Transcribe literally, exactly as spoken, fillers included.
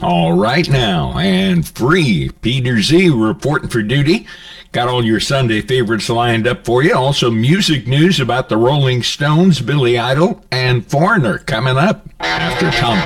All right now, and free. Peter Z reporting for duty. Got all your Sunday favorites lined up for you. Also, music news about the Rolling Stones, Billy Idol, and Foreigner coming up after Tom